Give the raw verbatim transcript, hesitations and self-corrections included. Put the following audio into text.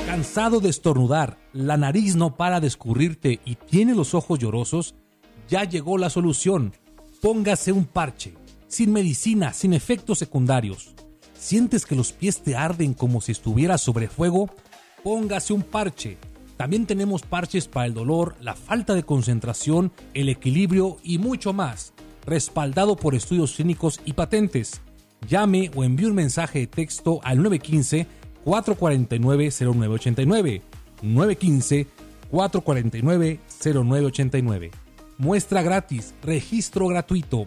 ¿Cansado de estornudar? ¿La nariz no para de escurrirte y tiene los ojos llorosos? Ya llegó la solución. Póngase un parche. Sin medicina, sin efectos secundarios. ¿Sientes que los pies te arden como si estuvieras sobre fuego? Póngase un parche. También tenemos parches para el dolor, la falta de concentración, el equilibrio y mucho más. Respaldado por estudios clínicos y patentes. Llame o envíe un mensaje de texto al nueve uno cinco, cuatro cuatro nueve, cero nueve ocho nueve. nueve uno cinco, cuatro cuatro nueve, cero nueve ocho nueve. Muestra gratis, registro gratuito.